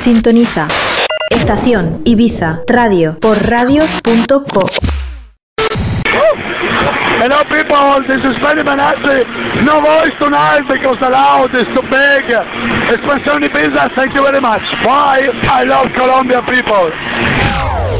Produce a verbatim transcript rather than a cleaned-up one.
Sintoniza Estación Ibiza Radio por radios punto co. Hello people, this is Freddy Manassi. No voice tonight because the loud is too big. Espansione Ibiza, thank you very much. Bye, I love Colombia people.